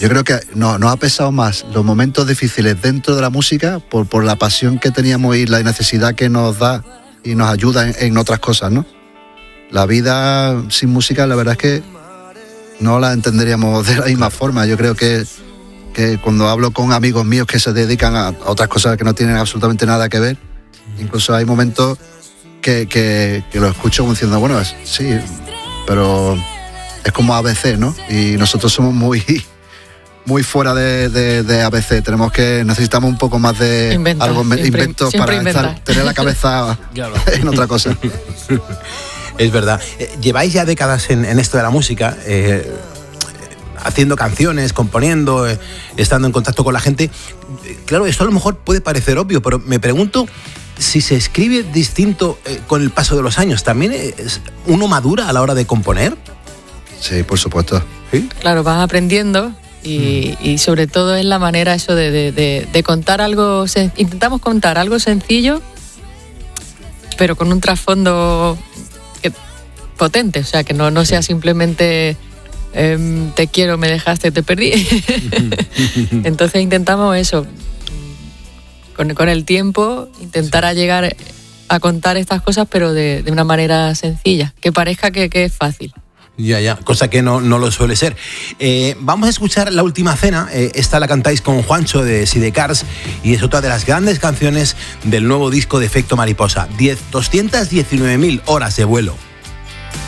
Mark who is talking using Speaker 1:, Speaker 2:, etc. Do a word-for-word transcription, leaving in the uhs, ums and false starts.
Speaker 1: Yo creo que no, nos ha pesado más los momentos difíciles dentro de la música por, por la pasión que teníamos y la necesidad que nos da y nos ayuda en, en otras cosas, ¿no? La vida sin música, la verdad es que no la entenderíamos de la misma forma. Yo creo que, que cuando hablo con amigos míos que se dedican a otras cosas que no tienen absolutamente nada que ver, incluso hay momentos que, que, que lo escucho como diciendo, bueno, es, sí, pero es como A B C, ¿no? Y nosotros somos muy... muy fuera de, de, de A B C. Tenemos que necesitamos un poco más de
Speaker 2: inventa,
Speaker 1: algo
Speaker 2: siempre,
Speaker 1: inventos para estar, tener la cabeza en otra cosa.
Speaker 3: Es verdad. Eh, lleváis ya décadas en, en esto de la música, eh, haciendo canciones, componiendo, eh, estando en contacto con la gente. Claro, esto a lo mejor puede parecer obvio, pero me pregunto si se escribe distinto eh, con el paso de los años. ¿También es, uno madura a la hora de componer?
Speaker 1: Sí, por supuesto.
Speaker 3: ¿Sí?
Speaker 2: Claro, vas aprendiendo. Y, y sobre todo es la manera eso de, de, de, de contar algo, sen- intentamos contar algo sencillo, pero con un trasfondo que, potente, o sea, que no, no sea simplemente eh, te quiero, me dejaste, te perdí. Entonces intentamos eso, con, con el tiempo, intentar a llegar a contar estas cosas, pero de, de una manera sencilla, que parezca que, que es fácil.
Speaker 3: Ya, ya, cosa que no, no lo suele ser. Eh, vamos a escuchar La Última Cena. Eh, esta la cantáis con Juancho de Sidecars y es otra de las grandes canciones del nuevo disco de Efecto Mariposa. doscientas diecinueve mil horas de vuelo.